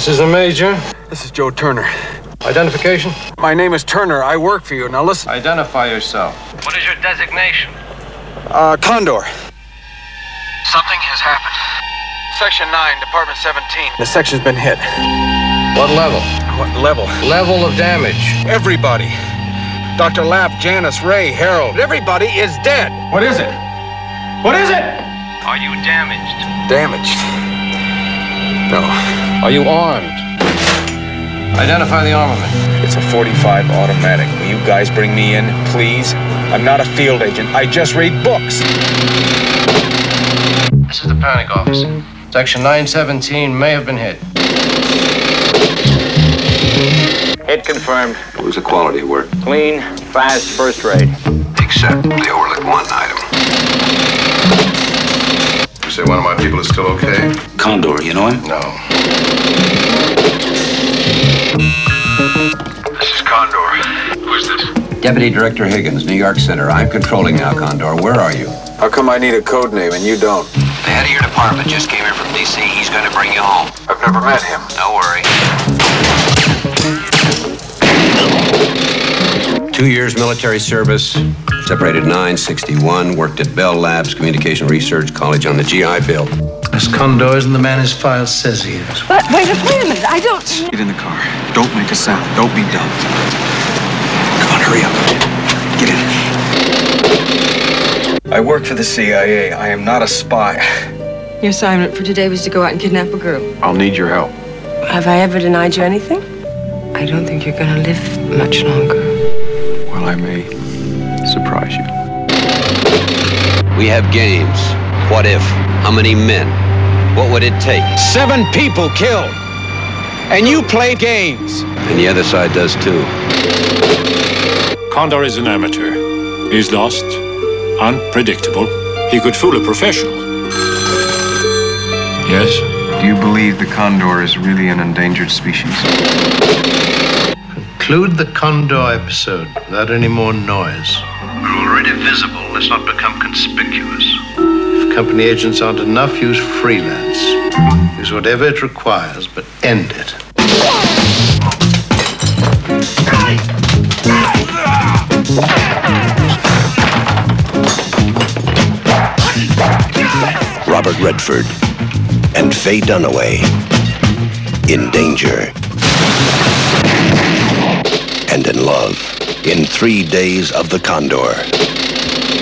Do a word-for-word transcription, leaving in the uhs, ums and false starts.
This is the Major. This is Joe Turner. Identification? My name is Turner. I work for you. Now listen. Identify yourself. What is your designation? Uh, Condor. Something has happened. Section nine, Department seventeen. The section's been hit. What level? What level? Level of damage. Everybody. Doctor Lapp, Janice, Ray, Harold. Everybody is dead. What is it? What is it? Are you damaged? Damaged? No. Are you armed? Identify the armament. It's a forty-five automatic. Will you guys bring me in, please? I'm not a field agent. I just read books. This is the panic office. Section nine seventeen may have been hit. Hit confirmed. What was the quality of work? Clean, fast, first rate. Except they overlooked one item. You say one of my people is still okay? Condor, you know him? No. This is Condor. Who is this? Deputy Director Higgins, New York Center. I'm controlling now, Condor. Where are you? How come I need a code name and you don't? The head of your department just came in from D C. He's going to bring you home. I've never met him. Don't worry. Two years military service, separated nine sixty-one, worked at Bell Labs, Communication Research College on the G I Bill. This Condor isn't the man his file says he is. But wait a minute, I don't... Get in the car. Don't make a sound. Don't be dumb. Come on, hurry up. Get in. I work for the C I A. I am not a spy. Your assignment for today was to go out and kidnap a girl. I'll need your help. Have I ever denied you anything? I don't think you're gonna live much longer. Well, I may surprise you. We have games. What if? How many men? What would it take? Seven people killed. And you play games. And the other side does too. Condor is an amateur. He's lost, unpredictable. He could fool a professional. Yes? Do you believe the condor is really an endangered species? Conclude the Condor episode without any more noise. We're already visible. Let's not become conspicuous. If company agents aren't enough, use freelance. Use whatever it requires, but end it. Robert Redford and Faye Dunaway in danger and in love in Three Days of the Condor.